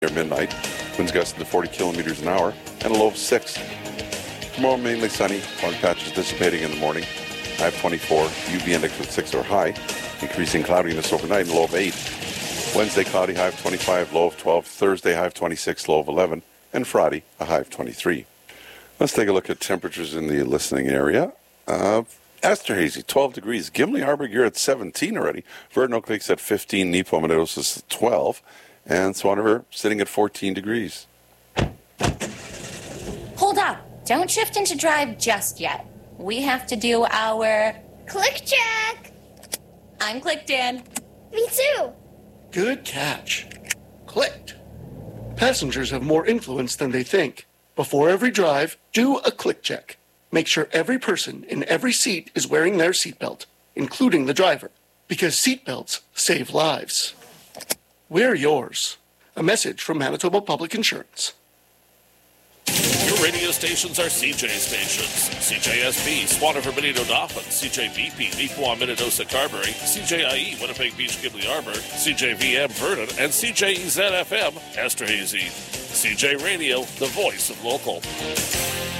near midnight. Winds gusting to 40 kilometers an hour and a low of 6. Tomorrow, mainly sunny. Fog patches dissipating in the morning. High of 24. UV index with 6 or high. Increasing cloudiness overnight and low of 8. Wednesday, cloudy, high of 25, low of 12. Thursday, high of 26, low of 11. And Friday, a high of 23. Let's take a look at temperatures in the listening area. Esterhazy, 12 degrees. Gimli Harbor, you're at 17 already. Verdun Oak Lake's at 15. Nepomuceno is at 12. And Swan River sitting at 14 degrees. Hold up. Don't shift into drive just yet. We have to do our click check. I'm clicked in. Me too. Good catch. Clicked. Passengers have more influence than they think. Before every drive, do a click check. Make sure every person in every seat is wearing their seatbelt, including the driver, because seatbelts save lives. Wear yours. A message from Manitoba Public Insurance. Your radio stations are CJ stations. CJSB, Swan River, Benito, Dauphin. CJVP, Neepawa, Minnedosa, Carberry. CJIE, Winnipeg Beach, Gimli Harbor. CJVM, Verdun. And CJEZ-FM, Esterhazy. CJ Radio, the voice of local.